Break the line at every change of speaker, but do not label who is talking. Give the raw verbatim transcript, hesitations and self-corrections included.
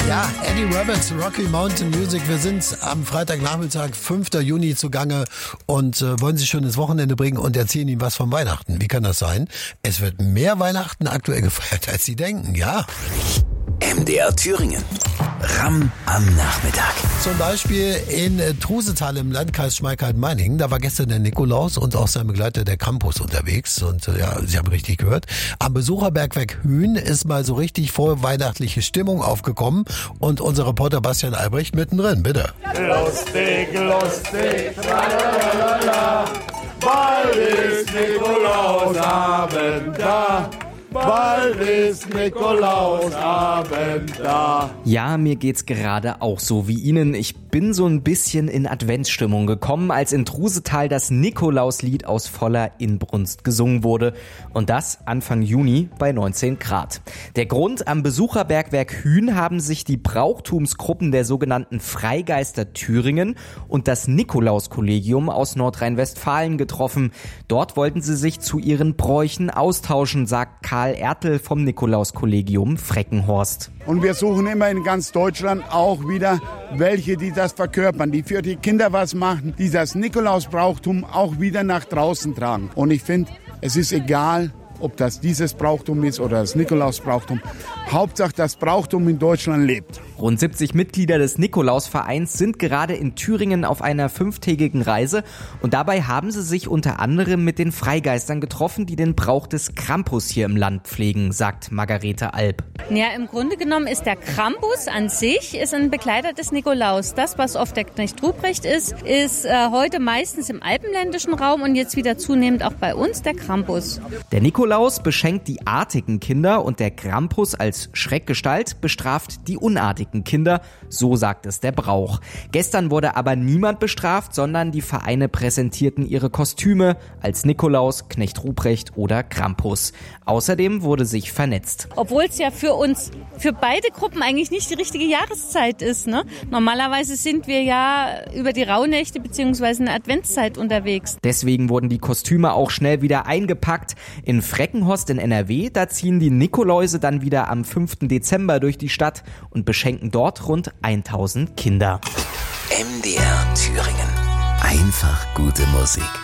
Ja, Eddie Roberts, Rocky Mountain Music. Wir sind am Freitagnachmittag, fünften Juni zugange und äh, wollen Sie schon ins Wochenende bringen und erzählen Ihnen was von Weihnachten. Wie kann das sein? Es wird mehr Weihnachten aktuell gefeiert, als Sie denken, ja.
M D R Thüringen. Ramm am Nachmittag.
Zum Beispiel in Trusetal im Landkreis Schmalkalden-Meiningen. Da war gestern der Nikolaus und auch sein Begleiter der Krampus unterwegs. Und ja, Sie haben richtig gehört. Am Besucherbergwerk Hühn ist mal so richtig vorweihnachtliche Stimmung aufgekommen. Und unser Reporter Bastian Albrecht mittendrin, bitte.
Lustig, lustig, tralalala, bald ist Nikolausabend da. Bald ist Nikolausabend da.
Ja, mir geht's gerade auch so wie Ihnen. Ich bin so ein bisschen in Adventsstimmung gekommen, als in Trusetal das Nikolauslied aus voller Inbrunst gesungen wurde. Und das Anfang Juni bei neunzehn Grad. Der Grund: am Besucherbergwerk Hühn haben sich die Brauchtumsgruppen der sogenannten Freigeister Thüringen und das Nikolauskollegium aus Nordrhein-Westfalen getroffen. Dort wollten sie sich zu ihren Bräuchen austauschen, sagt Karl Ertel vom Nikolauskollegium Freckenhorst.
Und wir suchen immer in ganz Deutschland auch wieder welche, die das verkörpern, die für die Kinder was machen, die das Nikolausbrauchtum auch wieder nach draußen tragen. Und ich finde, es ist egal, ob das dieses Brauchtum ist oder das Nikolausbrauchtum. Hauptsache, das Brauchtum in Deutschland lebt.
Rund siebzig Mitglieder des Nikolausvereins sind gerade in Thüringen auf einer fünftägigen Reise und dabei haben sie sich unter anderem mit den Freigeistern getroffen, die den Brauch des Krampus hier im Land pflegen, sagt Margarete Alb.
Ja, im Grunde genommen ist der Krampus an sich ist ein Begleiter des Nikolaus. Das, was oft der Knecht Ruprecht ist, ist äh, heute meistens im alpenländischen Raum und jetzt wieder zunehmend auch bei uns der Krampus.
Der Nikolaus beschenkt die artigen Kinder und der Krampus als Schreckgestalt bestraft die unartigen Kinder, so sagt es der Brauch. Gestern wurde aber niemand bestraft, sondern die Vereine präsentierten ihre Kostüme als Nikolaus, Knecht Ruprecht oder Krampus. Außerdem wurde sich vernetzt.
Obwohl es ja für uns, für beide Gruppen eigentlich nicht die richtige Jahreszeit ist, ne? Normalerweise sind wir ja über die Rauhnächte bzw. in der Adventszeit unterwegs.
Deswegen wurden die Kostüme auch schnell wieder eingepackt. In Freckenhorst in N R W, da ziehen die Nikoläuse dann wieder am fünften Dezember durch die Stadt und beschenken dort rund tausend Kinder.
M D R Thüringen. Einfach gute Musik.